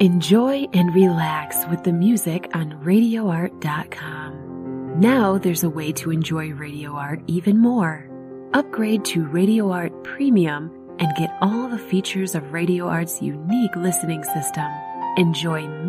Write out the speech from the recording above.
Enjoy and relax with the music on RadioArt.com. Now there's a way to enjoy Radio Art even more. Upgrade to Radio Art Premium and get all the features of Radio Art's unique listening system. Enjoy